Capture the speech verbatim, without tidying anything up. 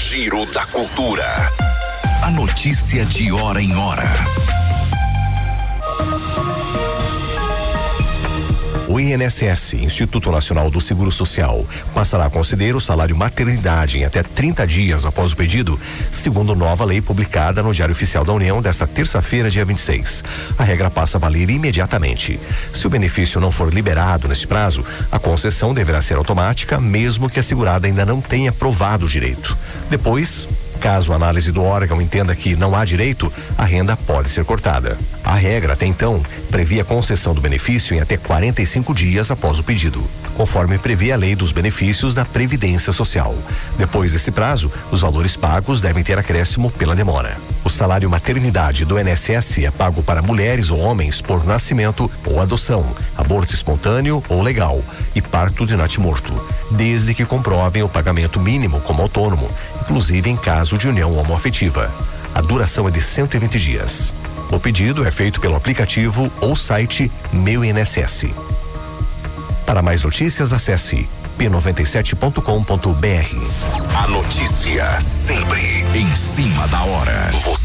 Giro da Cultura. A notícia de hora em hora. O I N S S, Instituto Nacional do Seguro Social, passará a conceder o salário maternidade em até trinta dias após o pedido, segundo nova lei publicada no Diário Oficial da União desta terça-feira, dia vinte e seis. A regra passa a valer imediatamente. Se o benefício não for liberado neste prazo, a concessão deverá ser automática, mesmo que a segurada ainda não tenha provado o direito. Depois, caso a análise do órgão entenda que não há direito, a renda pode ser cortada. A regra, até então, previa a concessão do benefício em até quarenta e cinco dias após o pedido, conforme prevê a Lei dos Benefícios da Previdência Social. Depois desse prazo, os valores pagos devem ter acréscimo pela demora. O salário maternidade do I N S S é pago para mulheres ou homens por nascimento ou adoção, aborto espontâneo ou legal e parto de natimorto, desde que comprovem o pagamento mínimo como autônomo, inclusive em caso de união homoafetiva. A duração é de cento e vinte dias. O pedido é feito pelo aplicativo ou site Meu I N S S. Para mais notícias, acesse p noventa e sete ponto com ponto b r. A notícia sempre em cima da hora. Você